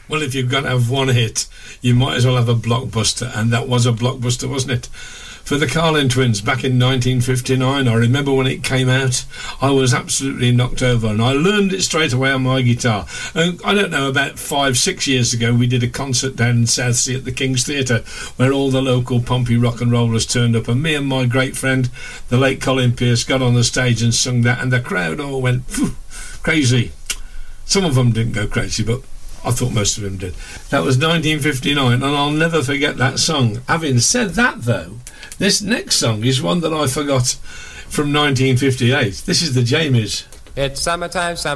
Well, if you're going to have one hit, you might as well have a blockbuster, and that was a blockbuster, wasn't it? For the Carlin Twins back in 1959, I remember when it came out, I was absolutely knocked over, and I learned it straight away on my guitar. And I don't know, about 5-6 years ago, we did a concert down in Southsea at the King's Theatre, where all the local Pompey rock and rollers turned up, and me and my great friend, the late Colin Pierce, got on the stage and sung that, and the crowd all went crazy. Some of them didn't go crazy, but I thought most of them did. That was 1959, and I'll never forget that song. Having said that, though, this next song is one that I forgot from 1958. This is the Jamies. It's summertime,